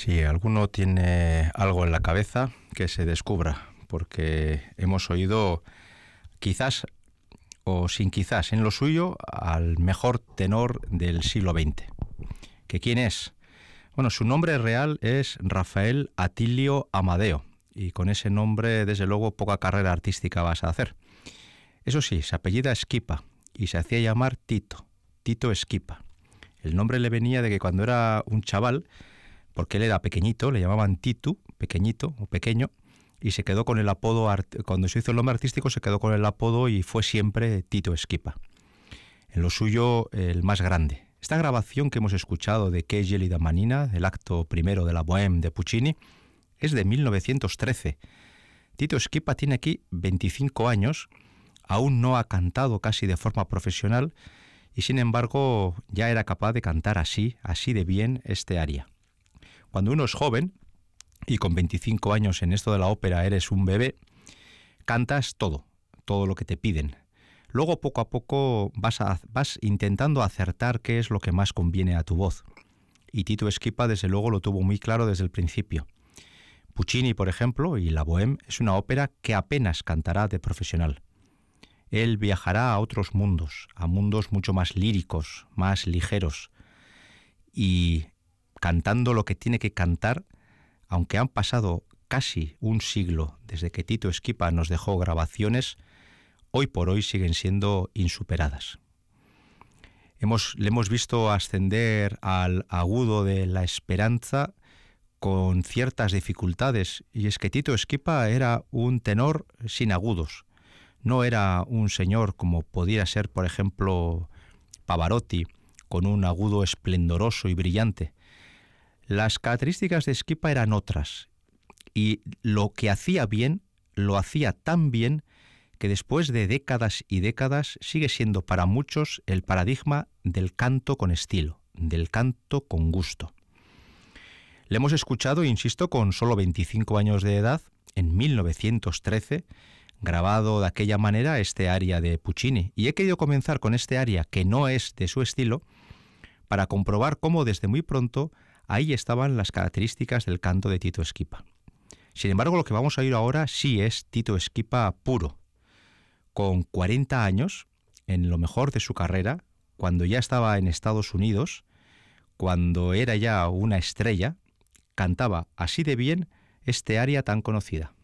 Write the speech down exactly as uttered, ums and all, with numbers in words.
Si alguno tiene algo en la cabeza, que se descubra, porque hemos oído, quizás o sin quizás, en lo suyo, al mejor tenor del siglo veinte. ¿Que quién es? Bueno, su nombre real es Rafael Atilio Amadeo, y con ese nombre, desde luego, poca carrera artística vas a hacer. Eso sí, se apellida Esquipa, y se hacía llamar Tito, Tito Esquipa. El nombre le venía de que cuando era un chaval, porque él era pequeñito, le llamaban Titu, pequeñito o pequeño, y se quedó con el apodo, cuando se hizo el nombre artístico se quedó con el apodo y fue siempre Tito Esquipa. En lo suyo, el más grande. Esta grabación que hemos escuchado de Che gelida manina, del acto primero de la Bohème de Puccini, es de mil novecientos trece. Tito Esquipa tiene aquí veinticinco años, aún no ha cantado casi de forma profesional y sin embargo ya era capaz de cantar así, así de bien este aria. Cuando uno es joven y con veinticinco años en esto de la ópera eres un bebé, cantas todo, todo lo que te piden. Luego poco a poco vas, a, vas intentando acertar qué es lo que más conviene a tu voz. Y Tito Esquipa desde luego lo tuvo muy claro desde el principio. Puccini, por ejemplo, y la Bohème es una ópera que apenas cantará de profesional. Él viajará a otros mundos, a mundos mucho más líricos, más ligeros, y cantando lo que tiene que cantar, aunque han pasado casi un siglo desde que Tito Esquipa nos dejó grabaciones, hoy por hoy siguen siendo insuperadas. Hemos, le hemos visto ascender al agudo de la esperanza con ciertas dificultades, y es que Tito Esquipa era un tenor sin agudos. No era un señor como podía ser, por ejemplo, Pavarotti, con un agudo esplendoroso y brillante. Las características de Esquipa eran otras, y lo que hacía bien, lo hacía tan bien que después de décadas y décadas sigue siendo para muchos el paradigma del canto con estilo, del canto con gusto. Le hemos escuchado, insisto, con solo veinticinco años de edad, en mil novecientos trece, grabado de aquella manera este aria de Puccini. Y he querido comenzar con este aria, que no es de su estilo, para comprobar cómo desde muy pronto ahí estaban las características del canto de Tito Esquipa. Sin embargo, lo que vamos a oír ahora sí es Tito Esquipa puro. Con cuarenta años, en lo mejor de su carrera, cuando ya estaba en Estados Unidos, cuando era ya una estrella, cantaba así de bien este aria tan conocida.